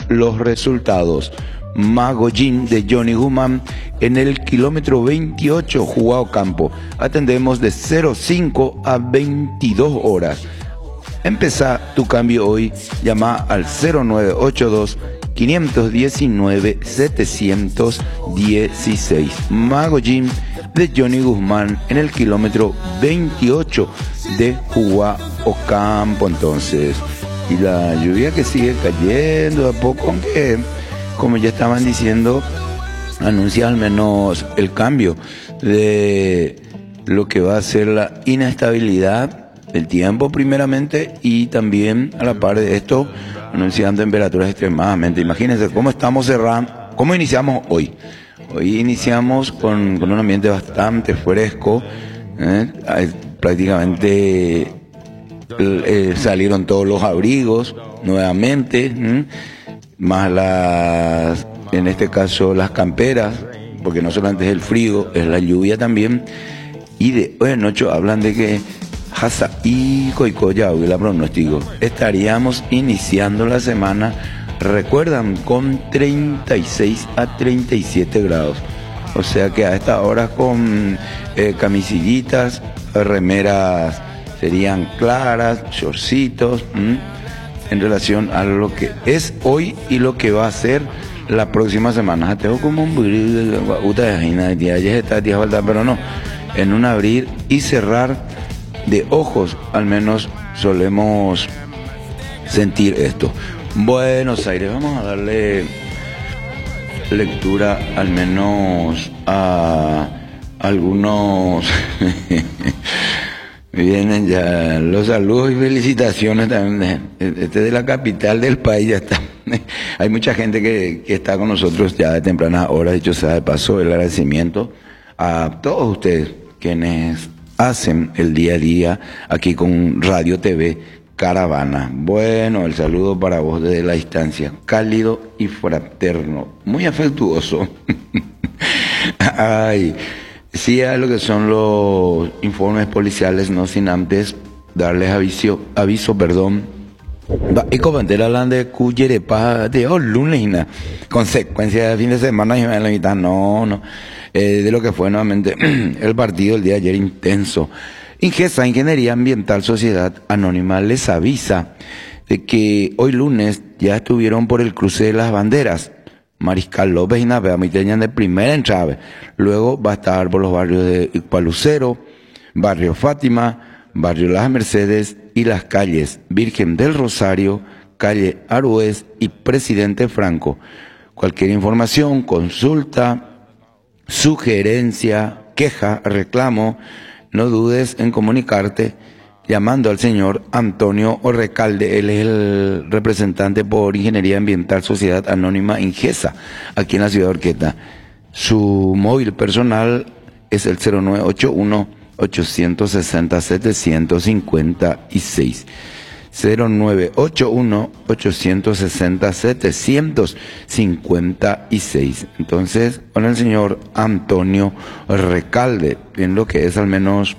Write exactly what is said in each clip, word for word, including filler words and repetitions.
los resultados. Magollín de Johnny Guzmán en el kilómetro veintiocho, jugado campo. Atendemos de cero cinco a veintidós horas. Empezá tu cambio hoy. Llama al cero nueve ocho dos, cinco uno nueve, siete uno seis. Magollín de Johnny Guzmán en el kilómetro veintiocho de Jugua Ocampo. Entonces, y la lluvia que sigue cayendo a poco, aunque como ya estaban diciendo, anuncia al menos el cambio de lo que va a ser la inestabilidad del tiempo primeramente, y también a la par de esto anuncian temperaturas extremadamente. Imagínense cómo estamos cerrando, cómo iniciamos hoy. Hoy iniciamos con, con un ambiente bastante fresco, ¿eh? Prácticamente eh, salieron todos los abrigos nuevamente, ¿eh? Más las, en este caso las camperas, porque no solamente es el frío, es la lluvia también. Y de hoy en noche hablan de que Hasa y Coicoya, hoy la pronóstico, estaríamos iniciando la semana, recuerdan, con treinta y seis a treinta y siete grados. O sea que a estas horas con eh, camisillitas, remeras serían claras, shortcitos, ¿m? En relación a lo que es hoy y lo que va a ser la próxima semana. Tengo como un pero no, en un abrir y cerrar de ojos, al menos solemos sentir esto. Buenos Aires, vamos a darle lectura al menos a algunos. Vienen ya los saludos y felicitaciones también. Este de la capital del país ya está. Hay mucha gente que, que está con nosotros ya de tempranas horas. Dicho sea de paso, el agradecimiento a todos ustedes quienes hacen el día a día aquí con Radio T V Caravana. Bueno, el saludo para vos desde la distancia, cálido y fraterno, muy afectuoso. Ay. Sí, a lo que son los informes policiales, no sin antes darles aviso, aviso, perdón. Y comentar hablan de Cuyerepa de oh, lunes, consecuencia de fin de semana, y me la mitad, no, no, eh, de lo que fue nuevamente el partido el día de ayer intenso. Ingesa, Ingeniería Ambiental Sociedad Anónima, les avisa de que hoy lunes ya estuvieron por el cruce de las banderas. Mariscal López y Navea, Miteñan de primera entrada. Luego va a estar por los barrios de Igualucero, Barrio Fátima, Barrio Las Mercedes y las calles Virgen del Rosario, Calle Arués y Presidente Franco. Cualquier información, consulta, sugerencia, queja, reclamo, no dudes en comunicarte llamando al señor Antonio Recalde. Él es el representante por Ingeniería Ambiental Sociedad Anónima Ingesa, aquí en la ciudad de Orqueta. Su móvil personal es el cero nueve ocho uno, ocho seis cero, siete cinco seis. cero nueve ocho uno, ocho seis cero, siete cinco seis. Entonces, con el señor Antonio Recalde, en lo que es al menos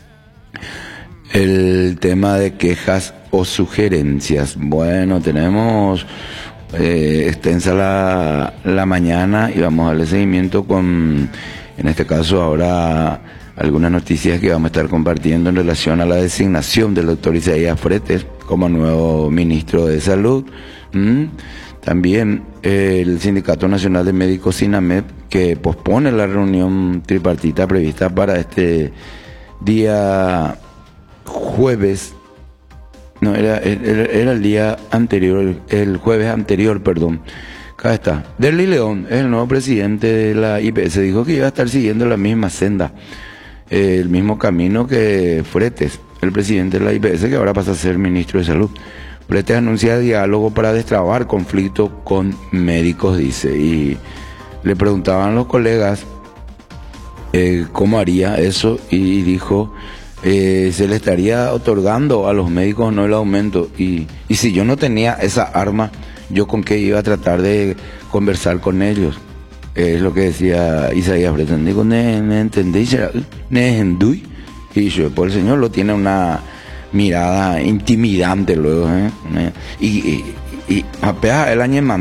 el tema de quejas o sugerencias. Bueno, tenemos eh, extensa la, la mañana y vamos a darle seguimiento con, en este caso ahora, algunas noticias que vamos a estar compartiendo en relación a la designación del doctor Isaías Fretes como nuevo ministro de Salud. ¿Mm? También eh, el Sindicato Nacional de Médicos SINAMED, que pospone la reunión tripartita prevista para este día jueves, no, era, era, era el día anterior, el, el jueves anterior, perdón. Acá está. Derly León es el nuevo presidente de la I P S. Dijo que iba a estar siguiendo la misma senda, eh, el mismo camino que Fretes, el presidente de la I P S, que ahora pasa a ser ministro de Salud. Fretes anuncia diálogo para destrabar conflicto con médicos, dice. Y le preguntaban los colegas eh, cómo haría eso, y dijo: Eh, se le estaría otorgando a los médicos no el aumento, y, y si yo no tenía esa arma, yo con qué iba a tratar de conversar con ellos. Eh, es lo que decía Isaías Fretes. Digo, ¿ne entendéis? Y yo, pues el señor lo tiene una mirada intimidante luego, ¿eh? Y, y, y apenas el año